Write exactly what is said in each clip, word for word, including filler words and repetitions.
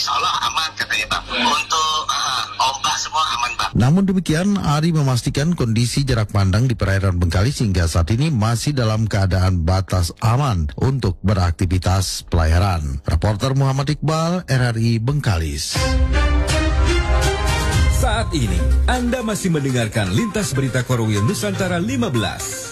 insya Allah aman katanya Bang. Untuk uh, ombak semua aman Bang. Namun demikian, Ari memastikan kondisi jarak pandang di perairan Bengkalis hingga saat ini masih dalam keadaan batas aman untuk beraktivitas pelayaran. Reporter Muhammad Iqbal, R R I Bengkalis. Saat ini, Anda masih mendengarkan Lintas Berita Korwil Nusantara lima belas.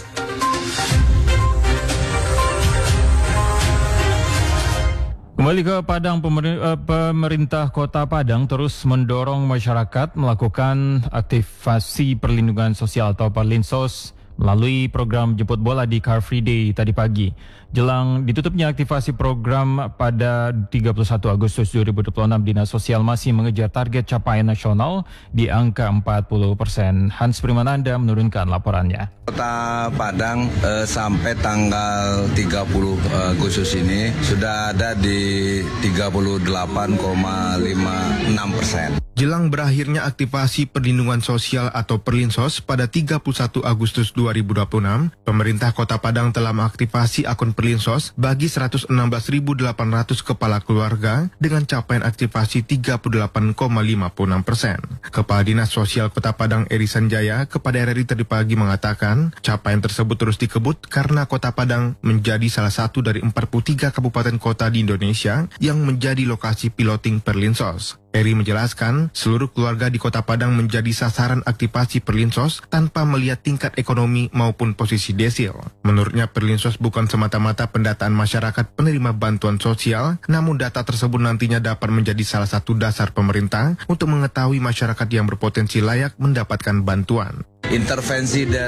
Kembali ke Padang, pemerintah Kota Padang terus mendorong masyarakat melakukan aktivasi perlindungan sosial atau Perlinsos melalui program jemput bola di Car Free Day tadi pagi. Jelang ditutupnya aktivasi program pada tiga puluh satu Agustus dua ribu dua puluh enam, Dinas Sosial masih mengejar target capaian nasional di angka empat puluh persen. Hans Primananda menurunkan laporannya. Kota Padang eh, sampai tanggal tiga puluh Agustus ini sudah ada di tiga puluh delapan koma lima enam persen. Jelang berakhirnya aktivasi perlindungan sosial atau Perlinsos pada tiga puluh satu Agustus dua ribu dua puluh enam, pemerintah Kota Padang telah mengaktifasi akun Perlinsos bagi seratus enam belas ribu delapan ratus kepala keluarga dengan capaian aktivasi tiga puluh delapan koma lima enam persen. Kepala Dinas Sosial Kota Padang Eri Sanjaya kepada R R I tadi pagi mengatakan, capaian tersebut terus dikebut karena Kota Padang menjadi salah satu dari empat puluh tiga kabupaten kota di Indonesia yang menjadi lokasi piloting Perlinsos. Eri menjelaskan, seluruh keluarga di Kota Padang menjadi sasaran aktivasi Perlinsos tanpa melihat tingkat ekonomi maupun posisi desil. Menurutnya, Perlinsos bukan semata-mata pendataan masyarakat penerima bantuan sosial, namun data tersebut nantinya dapat menjadi salah satu dasar pemerintah untuk mengetahui masyarakat yang berpotensi layak mendapatkan bantuan. Intervensi dari